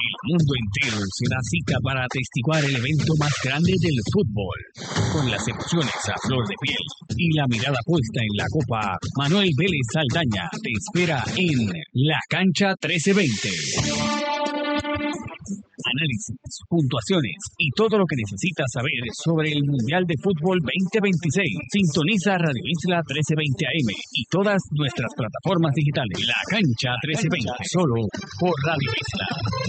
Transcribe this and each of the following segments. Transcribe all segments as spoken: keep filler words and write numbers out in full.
El mundo entero se da cita para atestiguar el evento más grande del fútbol. Con las emociones a flor de piel y la mirada puesta en la copa, Manuel Vélez Saldaña te espera en La Cancha trece veinte. Análisis, puntuaciones y todo lo que necesitas saber sobre el Mundial de Fútbol veinte veintiséis. Sintoniza Radio Isla trece veinte A M y todas nuestras plataformas digitales. La Cancha trece veinte, solo por Radio Isla.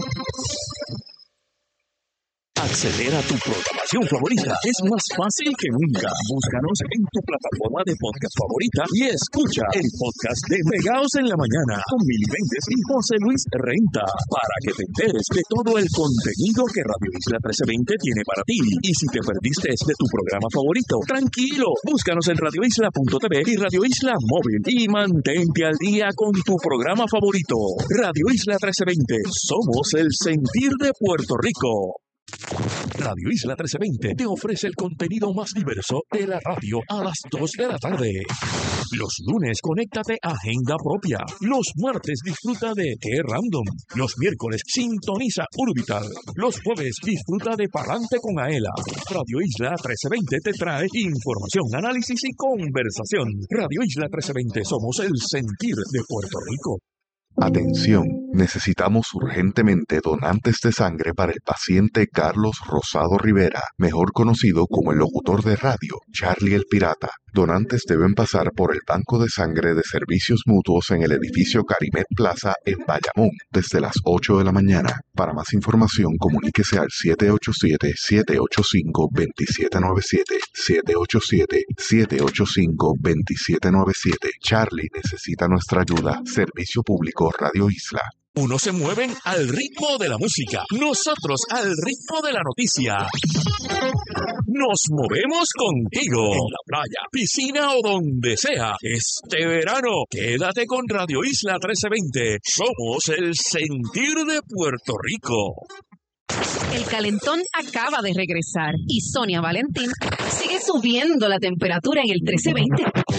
Acceder a tu programación favorita es más fácil que nunca. Búscanos en tu plataforma de podcast favorita y escucha el podcast de Pegaos en la Mañana con Mili Méndez y José Luis Renta para que te enteres de todo el contenido que Radio Isla trece veinte tiene para ti. Y si te perdiste de tu programa favorito, tranquilo, búscanos en radio isla punto t v y Radio Isla Móvil y mantente al día con tu programa favorito. Radio Isla trece veinte, somos el sentir de Puerto Rico. Radio Isla trece veinte te ofrece el contenido más diverso de la radio a las dos de la tarde. Los lunes, conéctate a Agenda Propia. Los martes, disfruta de Qué Random. Los miércoles, sintoniza Urbital. Los jueves, disfruta de Palante con Aela. Radio Isla trece veinte te trae información, análisis y conversación. Radio Isla trece veinte, somos el sentir de Puerto Rico. Atención, necesitamos urgentemente donantes de sangre para el paciente Carlos Rosado Rivera, mejor conocido como el locutor de radio, Charlie el Pirata. Donantes deben pasar por el banco de sangre de servicios mutuos en el edificio Carimet Plaza en Bayamón desde las ocho de la mañana. Para más información, comuníquese al siete ocho siete, siete ocho cinco, dos siete nueve siete, siete ocho siete, siete ocho cinco, dos siete nueve siete. Charlie necesita nuestra ayuda. Servicio Público Radio Isla. Unos se mueven al ritmo de la música, nosotros al ritmo de la noticia. Nos movemos contigo, en la playa, piscina o donde sea. Este verano, quédate con Radio Isla trece veinte. Somos el sentir de Puerto Rico. El calentón acaba de regresar y Sonia Valentín sigue subiendo la temperatura en el trece veinte.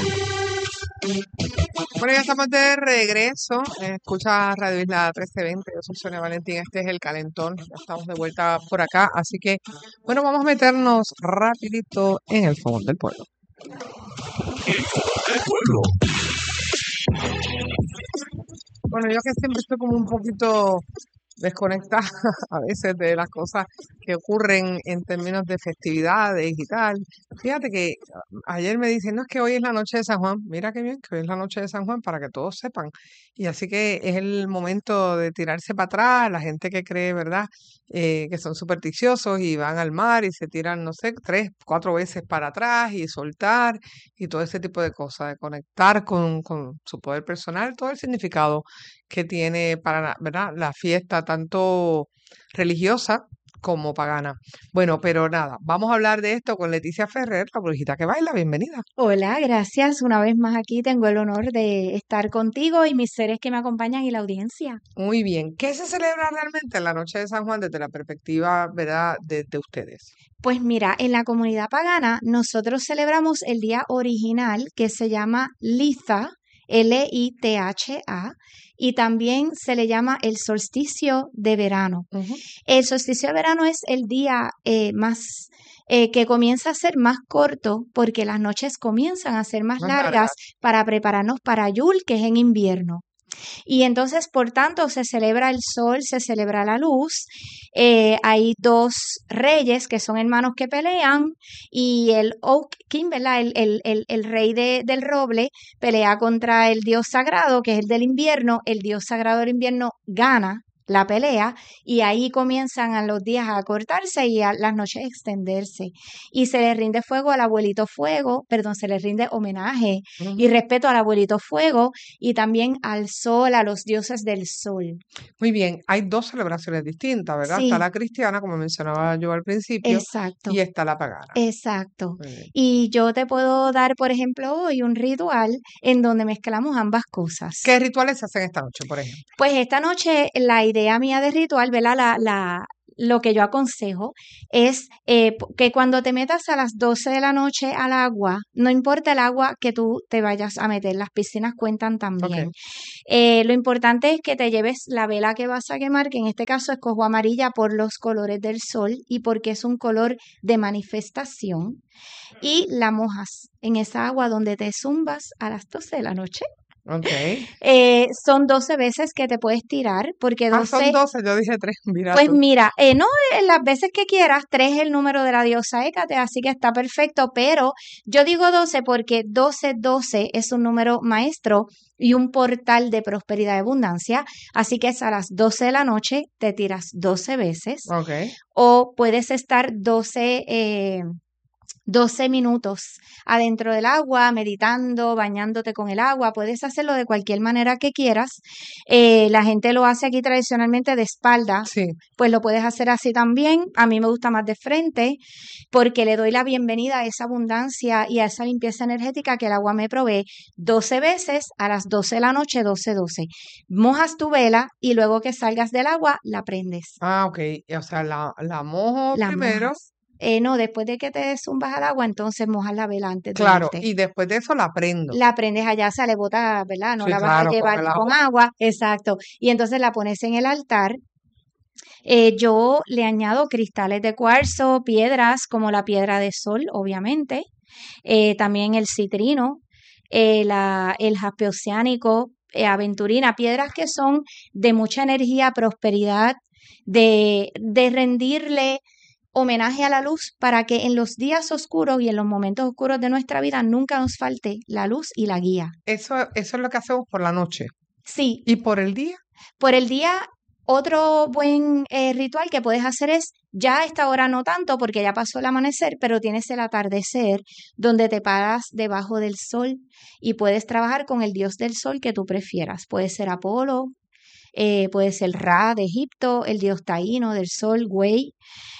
Bueno, ya estamos de regreso. Escucha Radio Isla trece veinte. Yo soy Sonia Valentín. Este es el calentón. Ya estamos de vuelta por acá. Así que, bueno, vamos a meternos rapidito en el fogón del pueblo. El fogón del pueblo. Bueno, yo que siempre estoy como un poquito desconectada a veces de las cosas que ocurren en términos de festividades y tal. Fíjate que ayer me dicen, no, es que hoy es la noche de San Juan. Mira qué bien, que hoy es la noche de San Juan para que todos sepan. Y así que es el momento de tirarse para atrás, la gente que cree, ¿verdad?, eh, que son supersticiosos y van al mar y se tiran, no sé, tres, cuatro veces para atrás y soltar y todo ese tipo de cosas, de conectar con, con su poder personal, todo el significado que tiene para, ¿verdad?, la fiesta tanto religiosa como pagana. Bueno, pero nada, vamos a hablar de esto con Leticia Ferrer, la brujita que baila. Bienvenida. Hola, gracias. Una vez más aquí tengo el honor de estar contigo y mis seres que me acompañan y la audiencia. Muy bien. ¿Qué se celebra realmente en la noche de San Juan desde la perspectiva, ¿verdad?, de, de ustedes? Pues mira, en la comunidad pagana nosotros celebramos el día original que se llama Litha, L I T H A, y también se le llama el solsticio de verano. Uh-huh. El solsticio de verano es el día eh, más eh, que comienza a ser más corto porque las noches comienzan a ser más, más largas, largas para prepararnos para Yule, que es en invierno. Y entonces, por tanto, se celebra el sol, se celebra la luz. Eh, hay dos reyes que son hermanos que pelean y el Oak King, ¿verdad? El, el, el, el rey de, del roble pelea contra el dios sagrado, que es el del invierno. El dios sagrado del invierno gana la pelea y ahí comienzan a los días a acortarse y a las noches a extenderse. Y se le rinde fuego al abuelito fuego, perdón, se le rinde homenaje uh-huh. y respeto al abuelito fuego y también al sol, a los dioses del sol. Muy bien, hay dos celebraciones distintas, ¿verdad? Sí. Está la cristiana, como mencionaba yo al principio, exacto, y está la pagana. Exacto. Y yo te puedo dar, por ejemplo, hoy un ritual en donde mezclamos ambas cosas. ¿Qué rituales se hacen esta noche, por ejemplo? Pues esta noche la idea mía de ritual, ¿verdad? La, la, lo que yo aconsejo es eh, que cuando te metas a las doce de la noche al agua, no importa el agua que tú te vayas a meter, las piscinas cuentan también. Ok. Eh, lo importante es que te lleves la vela que vas a quemar, que en este caso escojo amarilla por los colores del sol y porque es un color de manifestación, y la mojas en esa agua donde te zumbas a las doce de la noche. Ok. Eh, son doce veces que te puedes tirar, porque Ah, son doce, doce, yo dije tres, mira pues tú. mira, eh, no eh, las veces que quieras, tres es el número de la diosa Hécate, así que está perfecto, pero yo digo doce porque doce, doce es un número maestro y un portal de prosperidad y abundancia, así que es a las doce de la noche, te tiras doce veces, Ok. o puedes estar doce, eh, doce minutos adentro del agua, meditando, bañándote con el agua. Puedes hacerlo de cualquier manera que quieras. Eh, la gente lo hace aquí tradicionalmente de espalda, Sí. pues lo puedes hacer así también. A mí me gusta más de frente porque le doy la bienvenida a esa abundancia y a esa limpieza energética que el agua me provee. doce veces a las doce de la noche, doce, doce. Mojas tu vela y luego que salgas del agua, la prendes. Ah, ok. O sea, la, la mojo La primero. mojas. Eh, no, después de que te zumbas al agua, entonces mojas la vela antes de Claro, irte. y después de eso la prendo. La prendes allá, se le bota, ¿verdad? No Sí, la vas a claro, con llevar el con agua. agua, exacto. Y entonces la pones en el altar. Eh, yo le añado cristales de cuarzo, piedras como la piedra de sol, obviamente, eh, también el citrino, eh, la, el jaspe oceánico, eh, aventurina, piedras que son de mucha energía, prosperidad, de, de rendirle homenaje a la luz para que en los días oscuros y en los momentos oscuros de nuestra vida nunca nos falte la luz y la guía. Eso, eso es lo que hacemos por la noche. Sí, ¿Y por el día? por el día, otro buen eh, ritual que puedes hacer es, ya a esta hora no tanto porque ya pasó el amanecer, pero tienes el atardecer donde te paras debajo del sol y puedes trabajar con el dios del sol que tú prefieras. Puede ser Apolo, eh, puede ser Ra de Egipto, el dios taíno del sol, Güey.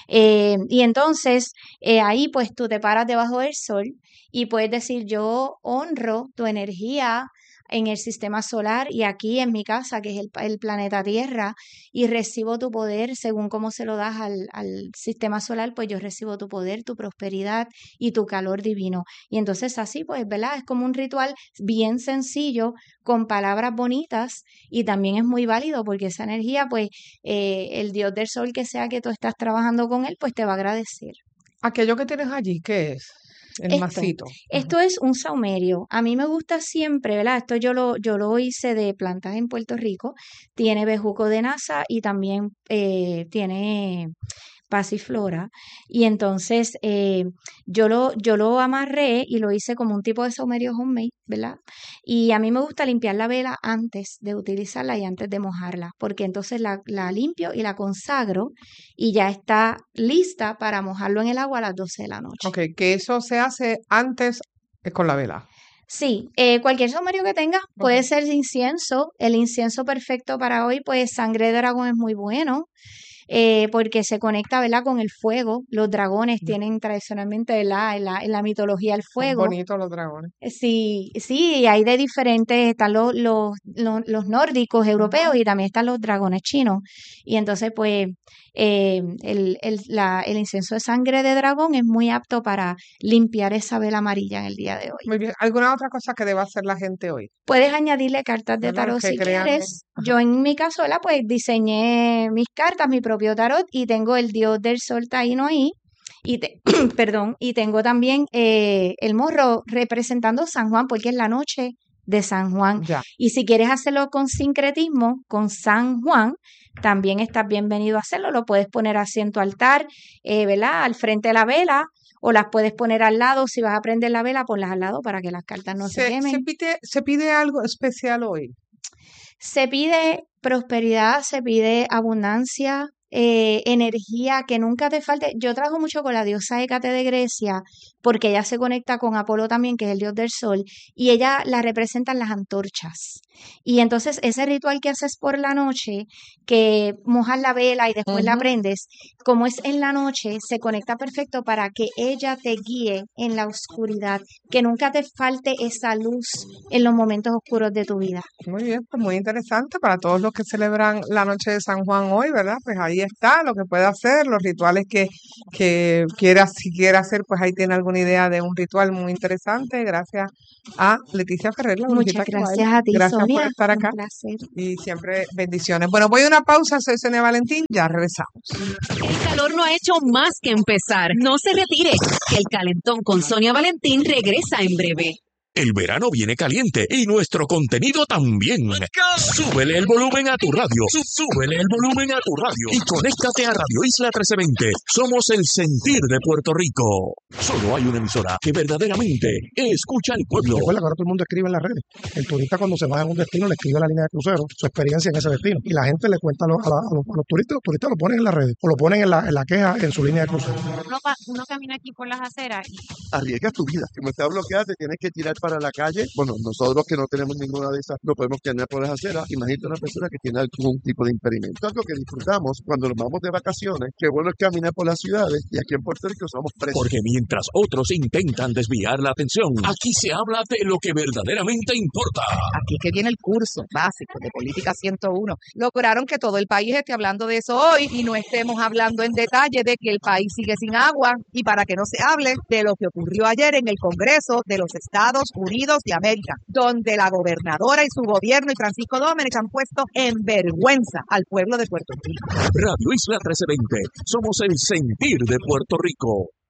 Eh, y entonces eh, ahí pues tú te paras debajo del sol y puedes decir yo honro tu energía en el sistema solar y aquí en mi casa, que es el, el planeta Tierra, y recibo tu poder según cómo se lo das al, al sistema solar, pues yo recibo tu poder, tu prosperidad y tu calor divino. Y entonces así, pues, ¿verdad? Es como un ritual bien sencillo, con palabras bonitas, y también es muy válido porque esa energía, pues, eh, el dios del sol que sea que tú estás trabajando con él, pues te va a agradecer. Aquello que tienes allí, ¿qué es? El Esto, masito. esto es un saumerio. A mí me gusta siempre, ¿verdad? Esto yo lo, yo lo hice de plantas en Puerto Rico. Tiene bejuco de nasa y también eh, tiene pasiflora. Y entonces eh, yo, lo, yo lo amarré y lo hice como un tipo de saumerio homemade, ¿verdad? Y a mí me gusta limpiar la vela antes de utilizarla y antes de mojarla, porque entonces la, la limpio y la consagro y ya está lista para mojarlo en el agua a las doce de la noche. Ok, que eso se hace antes eh, con la vela. Sí, eh, cualquier saumerio que tengas, Ok. puede ser incienso. El incienso perfecto para hoy, pues sangre de dragón es muy bueno. Eh, porque se conecta, ¿verdad?, con el fuego. Los dragones tienen tradicionalmente, ¿verdad?, en la, en la mitología el Son fuego. bonitos los dragones. Eh, Sí, sí, hay de diferentes, están los, los, los, los nórdicos europeos y también están los dragones chinos. Y entonces, pues, eh, el, el, la, el incienso de sangre de dragón es muy apto para limpiar esa vela amarilla en el día de hoy. Muy bien. ¿Alguna otra cosa que deba hacer la gente hoy? Puedes añadirle cartas de ¿Verdad? tarot Que si crean en- quieres. Yo en mi caso, ¿verdad? Pues diseñé mis cartas, mi propio tarot y tengo el dios del sol taíno ahí. Y te- perdón, y tengo también eh, el morro representando San Juan porque es la noche de San Juan. Ya. Y si quieres hacerlo con sincretismo, con San Juan, también estás bienvenido a hacerlo. Lo puedes poner así en tu altar, eh, ¿verdad? Al frente de la vela, o las puedes poner al lado. Si vas a prender la vela, ponlas al lado para que las cartas no se, Se, quemen. se pide, se pide algo especial hoy. Se pide prosperidad, se pide abundancia, eh, energía, que nunca te falte. Yo trabajo mucho con la diosa Hécate de Grecia, porque ella se conecta con Apolo también, que es el dios del sol, y ella la representan las antorchas. Y entonces ese ritual que haces por la noche, que mojas la vela y después la Ujú. prendes, como es en la noche, se conecta perfecto para que ella te guíe en la oscuridad, que nunca te falte esa luz en los momentos oscuros de tu vida. Muy bien, pues muy interesante para todos los que celebran la noche de San Juan hoy, ¿verdad? Pues ahí ahí está lo que puede hacer, los rituales que, que quiera, si quiere hacer, pues ahí tiene alguna idea de un ritual muy interesante. Gracias a Leticia Ferrer, la Muchas gracias a ti, Gracias Sonia. por estar acá. Un placer. Y siempre bendiciones. Bueno, voy a una pausa, soy Sonia Valentín, ya regresamos. El calor no ha hecho más que empezar. No se retire, que el calentón con Sonia Valentín regresa en breve. El verano viene caliente y nuestro contenido también. Súbele el volumen a tu radio. Súbele el volumen a tu radio. Y conéctate a Radio Isla trece veinte. Somos el sentir de Puerto Rico. Solo hay una emisora que verdaderamente escucha al pueblo. Recuerda que ahora todo el mundo escribe en las redes. El turista cuando se va en un destino le escribe a la línea de crucero su experiencia en ese destino. Y la gente le cuenta a los, a la- a los- a los turistas. Los turistas lo ponen en las redes. O lo ponen en la, en la queja en su línea de crucero. Uno, pa- uno camina aquí por las aceras y Arriesgas tu vida. Como está bloqueada, te tienes que tirar para la calle. Bueno, nosotros que no tenemos ninguna de esas, no podemos caminar por las aceras. Imagínate una persona que tiene algún tipo de impedimento. Algo que disfrutamos cuando nos vamos de vacaciones. Qué bueno es caminar por las ciudades y aquí en Puerto Rico somos presos. Porque mientras otros intentan desviar la atención, aquí se habla de lo que verdaderamente importa. Aquí que viene el curso básico de Política ciento uno. Lograron que todo el país esté hablando de eso hoy y no estemos hablando en detalle de que el país sigue sin agua y para que no se hable de lo que ocurrió ayer en el Congreso de los Estados Unidos de América, donde la gobernadora y su gobierno y Francisco Domenech han puesto en vergüenza al pueblo de Puerto Rico. Radio Isla trece veinte. Somos el sentir de Puerto Rico.